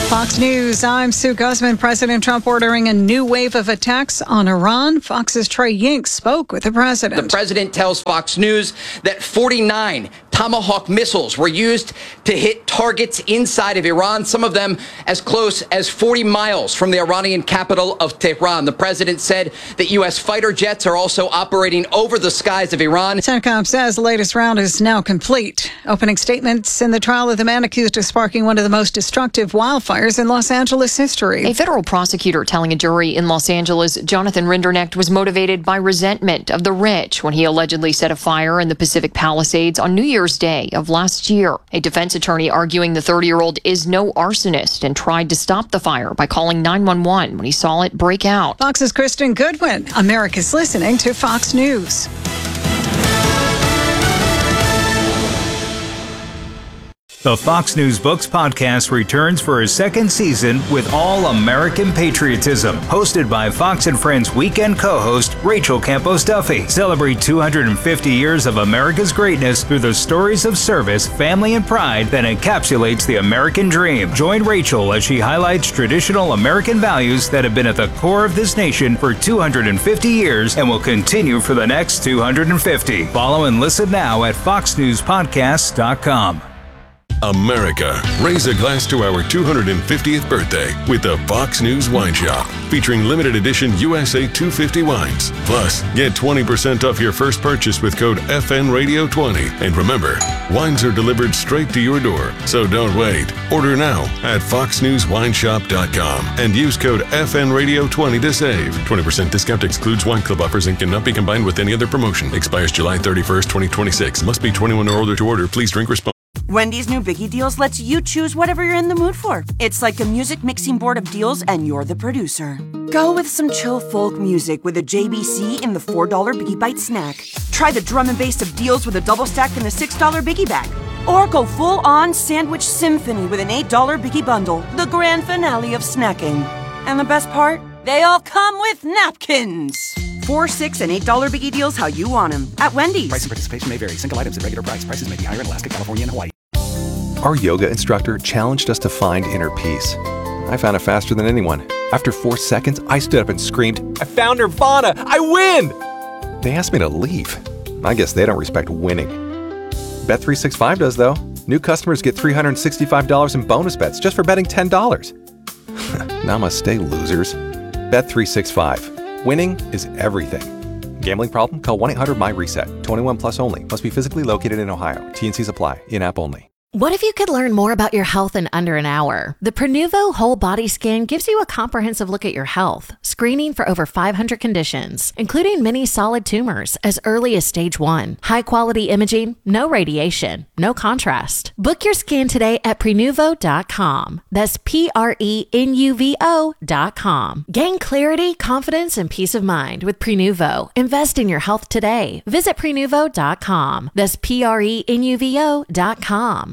Fox News, I'm Sue Guzman. President Trump ordering a new wave of attacks on Iran. Fox's Trey Yingst spoke with the president. The president tells Fox News that 49 Tomahawk missiles were used to hit targets inside of Iran, some of them as close as 40 miles from the Iranian capital of Tehran. The president said that U.S. fighter jets are also operating over the skies of Iran. CENTCOM says the latest round is now complete. Opening statements in the trial of the man accused of sparking one of the most destructive wildfires in Los Angeles history. A federal prosecutor telling a jury in Los Angeles Jonathan Rinderknecht was motivated by resentment of the rich when he allegedly set a fire in the Pacific Palisades on New Year's Day of last year. A defense attorney arguing the 30-year-old is no arsonist and tried to stop the fire by calling 911 when he saw it break out. Fox's Kristen Goodwin. America's listening to Fox News. The Fox News Books podcast returns for a second season with All American Patriotism, hosted by Fox and Friends weekend co-host Rachel Campos Duffy. Celebrate 250 years of America's greatness through the stories of service, family, and pride that encapsulates the American dream. Join Rachel as she highlights traditional American values that have been at the core of this nation for 250 years and will continue for the next 250. Follow and listen now at foxnewspodcasts.com. America, raise a glass to our 250th birthday with the Fox News Wine Shop, featuring limited edition USA 250 wines. Plus, get 20% off your first purchase with code FNRadio20. And remember, wines are delivered straight to your door, so don't wait. Order now at foxnewswineshop.com and use code FNRadio20 to save. 20% discount excludes wine club offers and cannot be combined with any other promotion. Expires July 31st, 2026. Must be 21 or older to order. Please drink responsibly. Wendy's new Biggie Deals lets you choose whatever you're in the mood for. It's like a music mixing board of deals, and you're the producer. Go with some chill folk music with a JBC in the $4 Biggie Bite snack. Try the drum and bass of deals with a double stack in the $6 Biggie Bag. Or go full-on sandwich symphony with an $8 Biggie Bundle, the grand finale of snacking. And the best part? They all come with napkins. $4, $6, and $8 Biggie Deals how you want them at Wendy's. Price and participation may vary. Single items at regular price. Prices may be higher in Alaska, California, and Hawaii. Our yoga instructor challenged us to find inner peace. I found it faster than anyone. After 4 seconds, I stood up and screamed, "I found Nirvana! I win!" They asked me to leave. I guess they don't respect winning. Bet365 does, though. New customers get $365 in bonus bets just for betting $10. Namaste, losers. Bet365. Winning is everything. Gambling problem? Call 1-800-MY-RESET. 21 plus only. Must be physically located in Ohio. T&Cs apply. In-app only. What if you could learn more about your health in under an hour? The Prenuvo Whole Body Scan gives you a comprehensive look at your health, screening for over 500 conditions, including many solid tumors as early as stage 1. High-quality imaging, no radiation, no contrast. Book your scan today at Prenuvo.com. That's Prenuvo.com. Gain clarity, confidence, and peace of mind with Prenuvo. Invest in your health today. Visit Prenuvo.com. That's Prenuvo.com.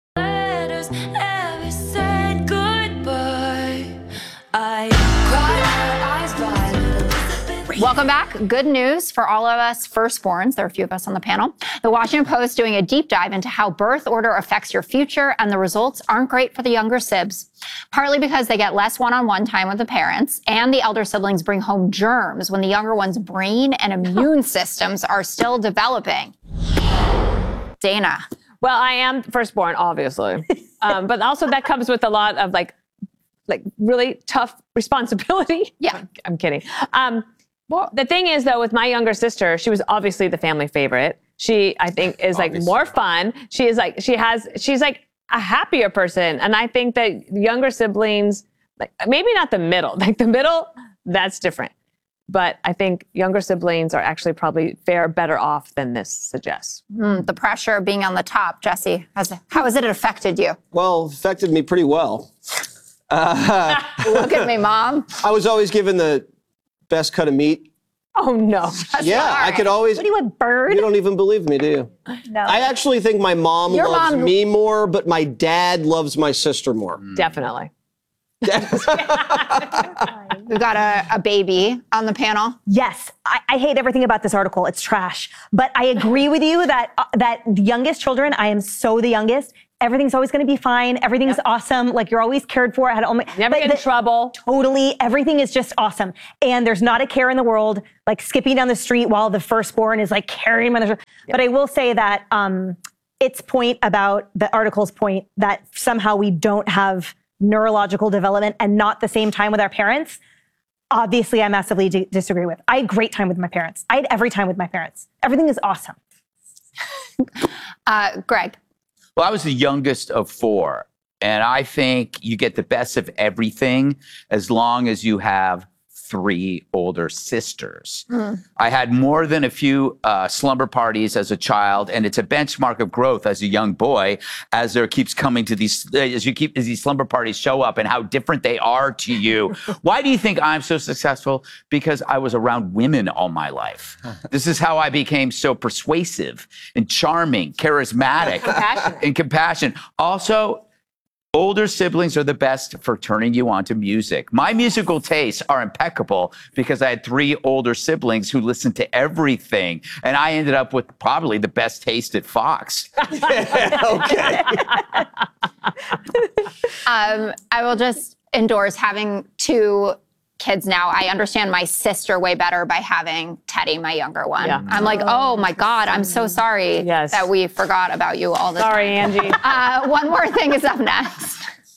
Welcome back. Good news for all of us firstborns. There are a few of us on the panel. The Washington Post doing a deep dive into how birth order affects your future, and the results aren't great for the younger sibs. Partly because they get less one-on-one time with the parents, and the elder siblings bring home germs when the younger one's brain and immune systems are still developing. Dana. Well, I am firstborn, obviously. But also that comes with a lot of like really tough responsibility. Yeah. I'm kidding. Well, the thing is, though, with my younger sister, she was obviously the family favorite. She, I think, is like more fun. She's like a happier person. And I think that younger siblings, like maybe not the middle, like the middle, that's different. But I think younger siblings are actually probably better off than this suggests. The pressure of being on the top, Jesse, how has it affected you? Well, it affected me pretty well. Look at me, Mom. I was always given the best cut of meat. Oh, no. Yeah, I could always... What are you, a bird? You don't even believe me, do you? No. I actually think my mom loves me more, but my dad loves my sister more. Definitely. We've got a baby on the panel. Yes. I hate everything about this article. It's trash. But I agree with you that the youngest children, I am so the youngest, everything's always going to be fine. Everything's awesome. Like, you're always cared for. Never get in trouble. Totally. Everything is just awesome. And there's not a care in the world, like skipping down the street while the firstborn is like carrying him. But I will say that its point about the article's point that somehow we don't have neurological development and not the same time with our parents, obviously I massively disagree with. I had great time with my parents. I had every time with my parents. Everything is awesome. Greg. Well, I was the youngest of 4, and I think you get the best of everything as long as you have 3 older sisters. I had more than a few slumber parties as a child, and it's a benchmark of growth as a young boy as there keeps coming to these, as these slumber parties show up and how different they are to you. Why do you think I'm so successful? Because I was around women all my life. This is how I became so persuasive and charming, charismatic, and compassionate. Also, older siblings are the best for turning you on to music. My musical tastes are impeccable because I had 3 older siblings who listened to everything. And I ended up with probably the best taste at Fox. Okay. I will just endorse having 2 kids now. I understand my sister way better by having Teddy, my younger one. Yeah. I'm like, oh my God, I'm so sorry that we forgot about you all the time. Sorry, Angie. One more thing is up next.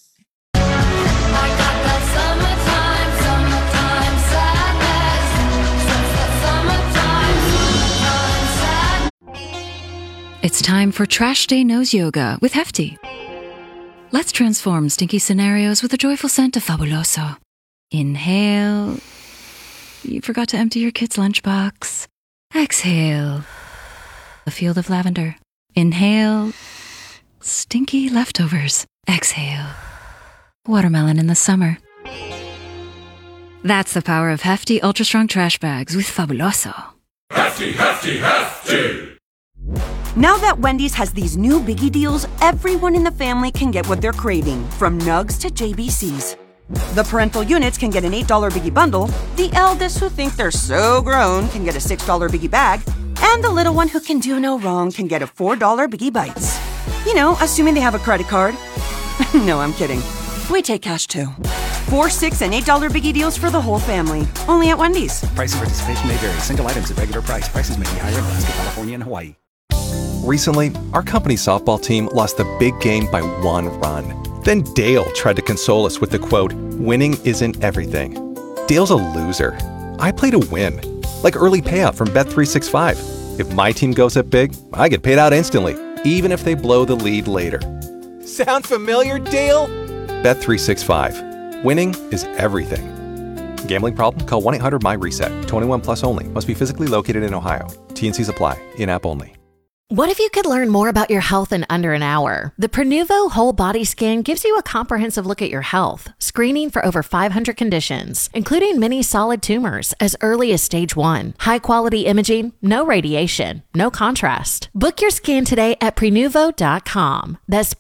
It's time for Trash Day Nose Yoga with Hefty. Let's transform stinky scenarios with a joyful scent of Fabuloso. Inhale. You forgot to empty your kid's lunchbox. Exhale. A field of lavender. Inhale. Stinky leftovers. Exhale. Watermelon in the summer. That's the power of Hefty Ultra Strong Trash Bags with Fabuloso. Hefty, Hefty, Hefty! Now that Wendy's has these new biggie deals, everyone in the family can get what they're craving, from nugs to JBCs. The parental units can get an $8 biggie bundle, the eldest who think they're so grown can get a $6 biggie bag, and the little one who can do no wrong can get a $4 biggie bites. You know, assuming they have a credit card. No, I'm kidding. We take cash too. 4, 6, and $8 biggie deals for the whole family. Only at Wendy's. Price and participation may vary. Single items at regular price. Prices may be higher in Alaska, California, and Hawaii. Recently, our company softball team lost the big game by 1 run. Then Dale tried to console us with the quote, "Winning isn't everything." Dale's a loser. I play to win. Like early payout from Bet365. If my team goes up big, I get paid out instantly, even if they blow the lead later. Sound familiar, Dale? Bet365. Winning is everything. Gambling problem? Call 1-800-MY-RESET. 21 plus only. Must be physically located in Ohio. T&Cs apply. In-app only. What if you could learn more about your health in under an hour? The Prenuvo Whole Body Scan gives you a comprehensive look at your health, screening for over 500 conditions, including many solid tumors as early as stage 1. High-quality imaging, no radiation, no contrast. Book your scan today at Prenuvo.com. That's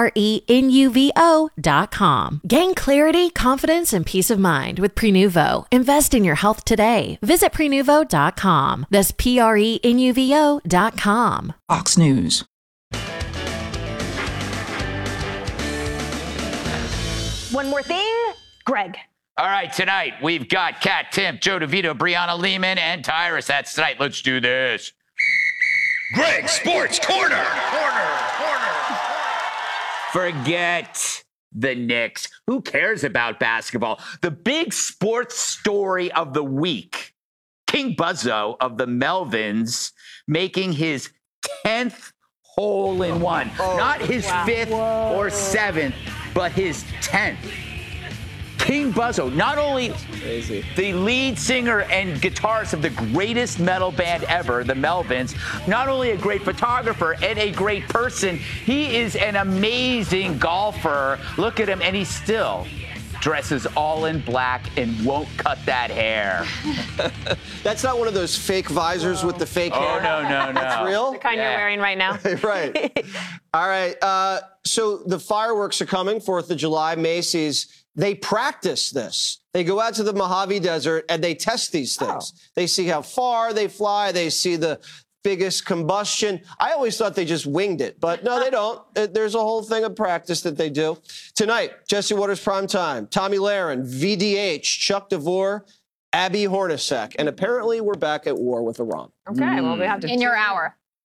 Prenuvo.com. Gain clarity, confidence, and peace of mind with Prenuvo. Invest in your health today. Visit Prenuvo.com. That's Prenuvo.com. Fox News. One more thing, Greg. All right, tonight we've got Kat Timp, Joe DeVito, Brianna Lehman, and Tyrus. That's tonight. Let's do this. Greg Sports Corner. Forget the Knicks. Who cares about basketball? The big sports story of the week. King Buzzo of the Melvins making his 10th hole-in-one. Not his 5th or 7th, but his 10th. King Buzzo, not only the lead singer and guitarist of the greatest metal band ever, the Melvins, not only a great photographer and a great person, he is an amazing golfer. Look at him, and he still dresses all in black and won't cut that hair. That's not one of those fake visors with the fake hair. Oh, no. That's real? The kind you're wearing right now. Right. All right. So the fireworks are coming, 4th of July, Macy's. They practice this. They go out to the Mojave Desert and they test these things. They see how far they fly. They see the biggest combustion. I always thought they just winged it, but no, they don't. There's a whole thing of practice that they do. Tonight, Jesse Waters Primetime, Tommy Lahren, VDH, Chuck DeVore, Abby Hornacek. And apparently we're back at war with Iran. Okay, well, we have to... In your hour.